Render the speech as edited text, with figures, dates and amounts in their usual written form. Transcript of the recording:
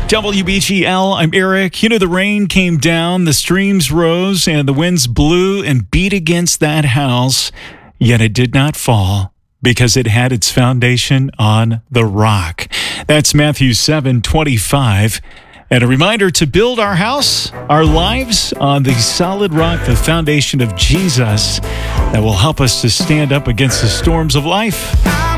WBGL, I'm Eric. You know, the rain came down, the streams rose, and the winds blew and beat against that house, yet it did not fall because it had its foundation on the rock. That's Matthew 7:25. And a reminder to build our house, our lives on the solid rock, the foundation of Jesus that will help us to stand up against the storms of life.